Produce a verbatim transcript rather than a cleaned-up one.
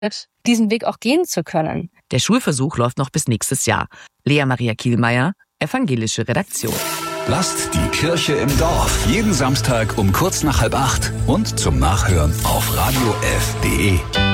diesen Weg auch gehen zu können. Der Schulversuch läuft noch bis nächstes Jahr. Lea Maria Kielmeier, evangelische Redaktion. Lasst die Kirche im Dorf. Jeden Samstag um kurz nach halb acht und zum Nachhören auf radio f punkt de.